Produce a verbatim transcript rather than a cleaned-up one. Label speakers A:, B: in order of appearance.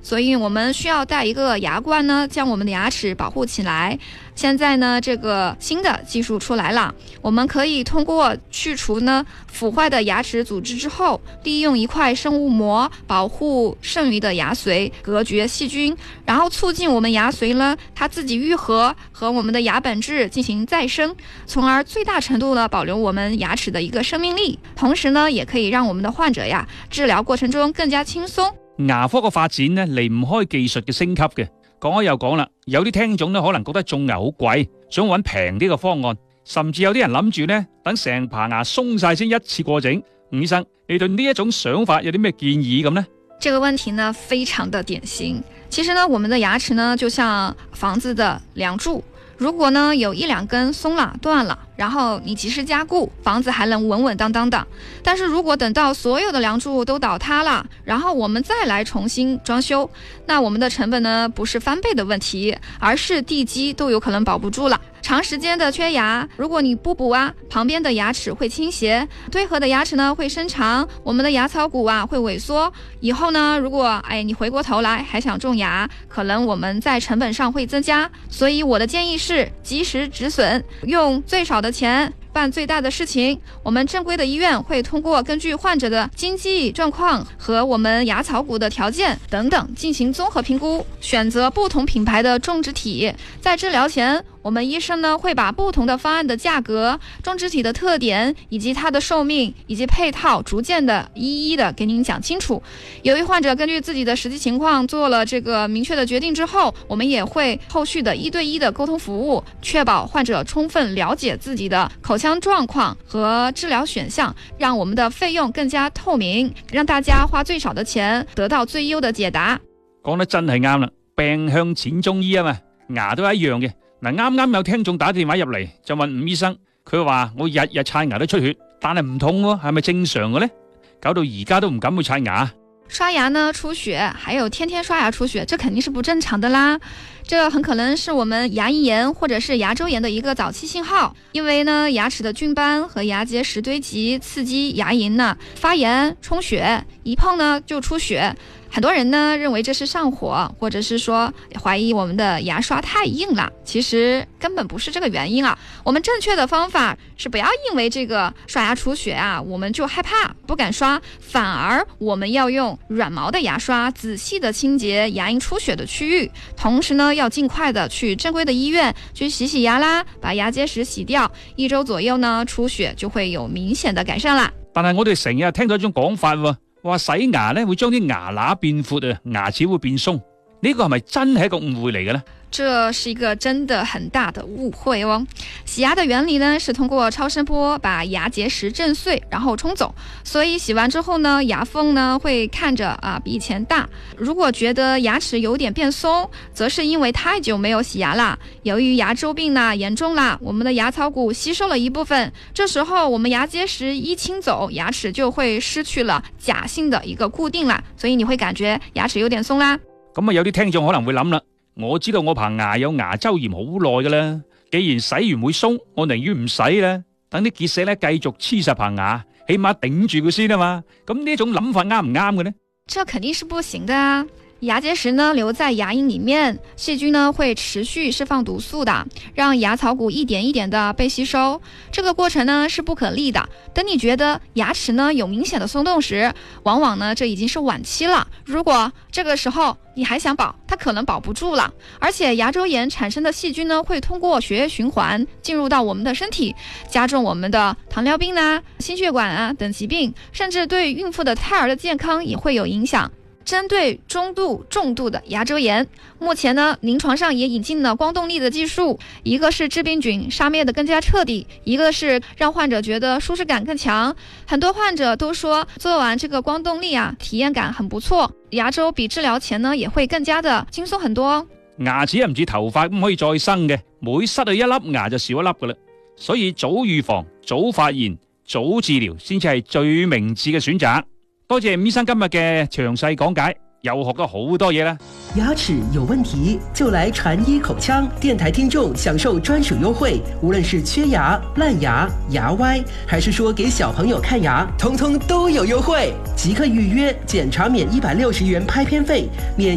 A: 所以我们需要带一个牙冠呢，将我们的牙齿保护起来。现在呢，这个新的技术出来了，我们可以通过去除呢腐坏的牙齿组织之后，利用一块生物膜保护剩余的牙髓，隔绝细菌，然后促进我们牙髓呢它自己愈合和我们的牙本质进行再生，从而最大程度呢保留我们牙齿的一个生命力，同时呢也可以让我们的患者呀治療過程中更加輕鬆。
B: 牙科嘅發展呢，離唔開技術嘅升級嘅。講開又講啦，有啲聽眾呢可能覺得種牙好貴，想揾平啲嘅方案，甚至有啲人諗住呢等成排牙鬆晒先一次過整。吳醫生，你對呢一種想法有啲咩建議咁呢？
A: 這個問題呢非常的典型。其實呢，我們的牙齒呢就像房子的梁柱，如果呢有一兩根鬆了斷了，然後你及時加固，房子還能穩穩當當的。但是如果等到所有的梁柱都倒塌了，然後我們再來重新裝修，那我們的成本呢不是翻倍的問題，而是地基都有可能保不住了。長時間的缺牙，如果你不補啊，旁邊的牙齒會傾斜，對合的牙齒呢會伸長，我們的牙槽骨啊會萎縮。以後呢，如果哎你回過頭來還想種牙，可能我們在成本上會增加。所以我的建議是及時止損，用最少的錢辦最大的事情。我們正規的醫院會通過根據患者的經濟狀況和我們牙槽骨的條件等等進行綜合評估，選擇不同品牌的種植體。在治療前，我們醫生呢會把不同的方案的價格、種植體的特點以及它的壽命以及配套逐漸的一一的給您講清楚。由於患者根據自己的實際情況做了這個明確的決定之後，我們也會後續的一對一的溝通服務，確保患者充分了解自己的口腔狀況和治療選項，讓我們的費用更加透明，讓大家花最少的錢得到最優的解答。
B: 講得真係啱啦，病向淺中醫啊嘛，牙都係一樣嘅。嗱，啱啱有聽眾打電話入嚟就問吳醫生，佢話我日日刷牙都出血，但係唔痛喎，係咪正常嘅呢？搞到而家都唔敢去刷牙。
A: 刷牙呢出血，還有天天刷牙出血，這肯定是不正常的啦。這很可能是我們牙齦炎或者是牙周炎的一個早期信號，因為呢牙齒的菌斑和牙結石堆積，刺激牙齦呢發炎充血，一碰呢就出血。很多人呢認為這是上火，或者是說懷疑我們的牙刷太硬了，其實根本不是這個原因啊。我們正確的方法是不要因為這個刷牙出血啊，我們就害怕不敢刷，反而我們要用軟毛的牙刷仔細的清潔牙齦出血的區域，同時呢要盡快的去正規的醫院去洗洗牙啦，把牙結石洗掉，一周左右呢出血就會有明顯的改善啦。
B: 但係我哋成日聽到一種講法喎，話洗牙咧會將啲牙罅變闊啊，牙齒會變鬆，呢個係咪真係一個誤會嚟嘅呢？
A: 這是一個真的很大的誤會哦。洗牙的原理呢是通過超聲波把牙結石震碎然後沖走，所以洗完之後呢牙縫呢會看着啊比以前大。如果覺得牙齒有點變鬆，則是因為太久沒有洗牙啦，由於牙周病呢嚴重啦，我們的牙槽骨吸收了一部分，這時候我們牙結石一清走，牙齒就會失去了假性的一個固定啦，所以你會感覺牙齒有點鬆啦。
B: 咁啊有啲聽眾可能會諗啦，我知道我棚牙有牙周炎好耐噶啦，既然洗完會鬆，我寧願唔洗啦，等啲結石咧繼續黐實棚牙，起碼頂住佢先啊嘛。咁呢種諗法啱唔啱嘅呢？
A: 這肯定是不行的啊。牙結石呢留在牙齦裏面，細菌呢會持續釋放毒素的，讓牙槽骨一點一點的被吸收。這個過程呢是不可逆的。等你覺得牙齒呢有明顯的鬆動時，往往呢這已經是晚期了。如果這個時候你還想保，它可能保不住了。而且牙周炎產生的細菌呢會通過血液循環進入到我們的身體，加重我們的糖尿病啊、心血管啊等疾病，甚至對孕婦的胎兒的健康也會有影響。針對中度、重度的牙周炎，目前呢，臨床上也引進了光動力的技術，一個是致病菌殺滅的更加徹底，一個是讓患者覺得舒適感更強。很多患者都說做完這個光動力啊，體驗感很不錯，牙周比治療前呢也會更加的輕鬆很多。
B: 牙齒唔似頭髮咁可以再生嘅，每失去一粒牙就少一粒噶啦，所以早預防、早發現、早治療先至係最明智嘅選擇。多謝吳醫生今日嘅詳細講解，又學到好多嘢啦。
C: 牙齒有問題就來傳醫口腔，電台聽眾享受專屬優惠，無論是缺牙、爛牙、牙歪，還是說給小朋友看牙，通通都有優惠。即刻預約檢查免一百六十元拍片費，免